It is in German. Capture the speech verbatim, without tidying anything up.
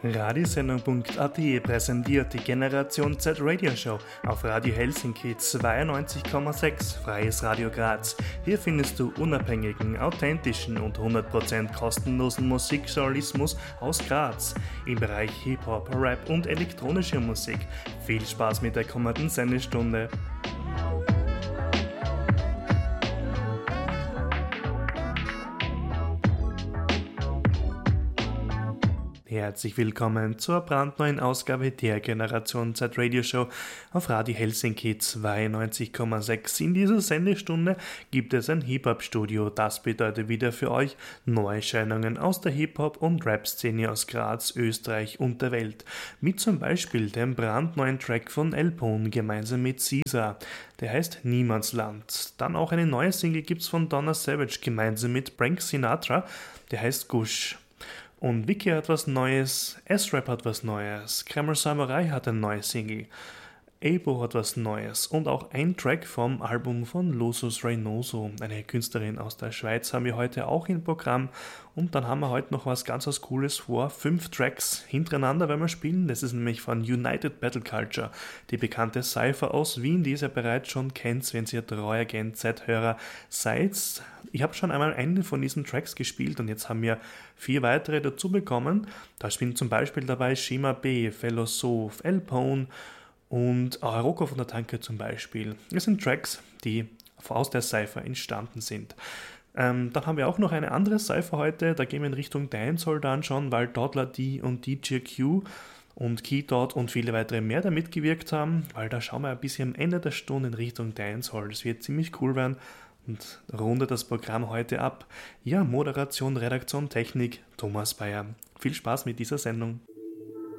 Radiosendung punkt a t präsentiert die Generation Z Radio Show auf Radio Helsinki zweiundneunzig Komma sechs Freies Radio Graz. Hier findest du unabhängigen, authentischen und hundert Prozent kostenlosen Musikjournalismus aus Graz im Bereich Hip-Hop, Rap und elektronische Musik. Viel Spaß mit der kommenden Sendestunde. Herzlich willkommen zur brandneuen Ausgabe der Generation Z Radio Show auf Radio Helsinki zweiundneunzig Komma sechs. In dieser Sendestunde gibt es ein Hip-Hop-Studio. Das bedeutet wieder für euch Neuerscheinungen aus der Hip-Hop- und Rap-Szene aus Graz, Österreich und der Welt. Mit zum Beispiel dem brandneuen Track von Elpone gemeinsam mit Caesar. Der heißt Niemandsland. Dann auch eine neue Single gibt's von Donna Savage gemeinsam mit Frank Sinatra. Der heißt Gush. Und Vicky hat was Neues, S-Rap hat was Neues, Kreml Samurai hat ein neues Single, Abo hat was Neues und auch ein Track vom Album von Lusus Reynoso, eine Künstlerin aus der Schweiz, haben wir heute auch im Programm. Und dann haben wir heute noch was ganz was Cooles vor, fünf Tracks hintereinander werden wir spielen. Das ist nämlich von United Battle Culture, die bekannte Cypher aus Wien, die ihr bereits schon kennt, wenn ihr treuer Gen Z-Hörer seid. Ich habe schon einmal einen von diesen Tracks gespielt und jetzt haben wir vier weitere dazu bekommen. Da spielen zum Beispiel dabei Shima B, Philosoph, Elpone und Rocco von der Tanke zum Beispiel. Das sind Tracks, die aus der Cypher entstanden sind. Ähm, dann haben wir auch noch eine andere Cypher heute, da gehen wir in Richtung Dancehall dann schon, weil Toddler D und D J Q und Keydot und viele weitere mehr da mitgewirkt haben, weil da schauen wir ein bisschen am Ende der Stunde in Richtung Dancehall. Das wird ziemlich cool werden und rundet das Programm heute ab. Ja, Moderation, Redaktion, Technik, Thomas Bayer. Viel Spaß mit dieser Sendung.